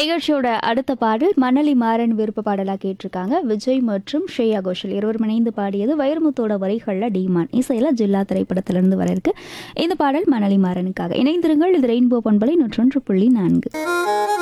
நிகழ்ச்சியோட அடுத்த பாடல் மணலி மாறன் விருப்ப பாடலாக கேட்டிருக்காங்க. விஜய் மற்றும் ஸ்ரேயா கோஷல் இருவரும் இணைந்து பாடியது. வைரமுத்தோட வரிகளில் டிமான் இசையில் ஜில்லா திரைப்படத்திலிருந்து வர இருக்கு இந்த பாடல் மணலி மாறனுக்காக. இணைந்திருங்கள். இது ரெயின்போ பண்பலை 101.4.